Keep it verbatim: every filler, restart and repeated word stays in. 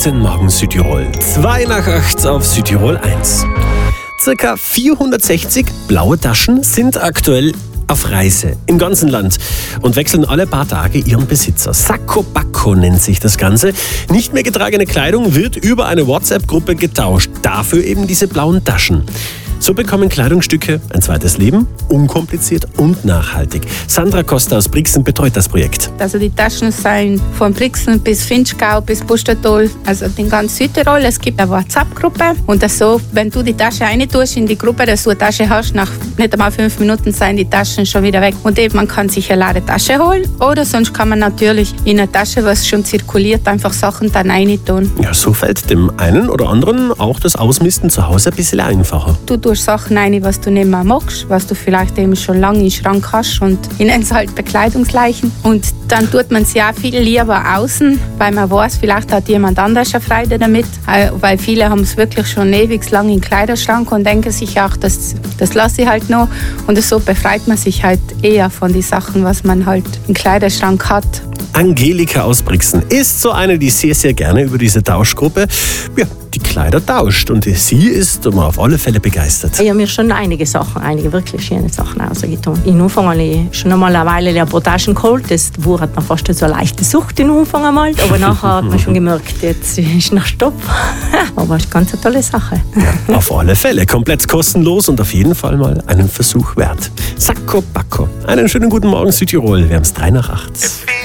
Guten Morgen Südtirol. Zwei nach acht auf Südtirol eins. Circa vierhundertsechzig blaue Taschen sind aktuell auf Reise im ganzen Land und wechseln alle paar Tage ihren Besitzer. Sacco Bacco nennt sich das Ganze. Nicht mehr getragene Kleidung wird über eine WhatsApp-Gruppe getauscht. Dafür eben diese blauen Taschen. So bekommen Kleidungsstücke ein zweites Leben, unkompliziert und nachhaltig. Sandra Costa aus Brixen betreut das Projekt. Also die Taschen sind von Brixen bis Finchgau bis Pustertal, also in ganz Südtirol. Es gibt eine WhatsApp-Gruppe und das so, wenn du die Tasche reintust in die Gruppe, dass du eine Tasche hast, nach nicht einmal fünf Minuten sind die Taschen schon wieder weg. Und eben, man kann sich eine leere Tasche holen oder sonst kann man natürlich in eine Tasche, was schon zirkuliert, einfach Sachen dann reintun. Ja, so fällt dem einen oder anderen auch das Ausmisten zu Hause ein bisschen einfacher. Du tust Sachen rein, was du nicht mehr magst, was du vielleicht eben schon lange im Schrank hast und ich nenne es halt Bekleidungsleichen. Und dann tut man sie auch viel lieber außen, weil man weiß, vielleicht hat jemand anders eine Freude damit, weil viele haben es wirklich schon ewig lang im Kleiderschrank und denken sich auch, das, das lasse ich halt noch. Und so befreit man sich halt eher von den Sachen, was man halt im Kleiderschrank hat. Angelika aus Brixen ist so eine, die sehr, sehr gerne über diese Tauschgruppe ja, die Kleider tauscht. Und sie ist um auf alle Fälle begeistert. Ich habe mir schon einige Sachen, einige wirklich schöne Sachen rausgetan. In Anfang habe ich schon einmal eine Weile ein paar Taschen geholt. Das hat man fast so eine leichte Sucht in Anfang einmal. Aber nachher hat man schon gemerkt, jetzt ist nach Stopp. Aber es ist eine ganz tolle Sache. Ja, auf alle Fälle. Komplett kostenlos und auf jeden Fall mal einen Versuch wert. Sacco Bacco. Einen schönen guten Morgen Südtirol. Wir haben es drei nach acht.